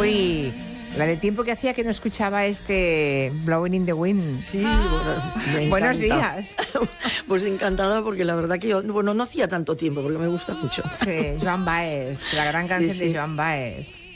Uy, la de tiempo que hacía que no escuchaba este Blowing in the Wind. Sí, bueno, me Buenos encanta. días. Pues encantada porque la verdad que yo, bueno, no hacía tanto tiempo porque me gusta mucho. Sí, Joan Baez, la gran canción Sí, sí. de Joan Baez.